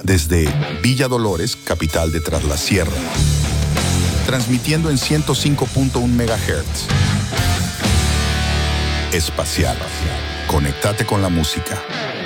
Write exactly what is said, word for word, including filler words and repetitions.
desde Villa Dolores, capital de Tras la Sierra, transmitiendo en ciento cinco punto uno megahertz. Espacial. Conéctate con la música.